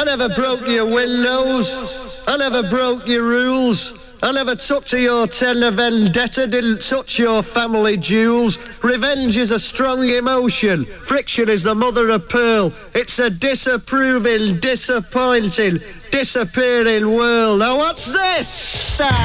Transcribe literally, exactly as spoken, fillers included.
I never broke your windows. I never broke your rules. I never took to your tender vendetta, didn't touch your family jewels. Revenge is a strong emotion. Friction is the mother of pearl. It's a disapproving, disappointing, disappearing world. Now what's this?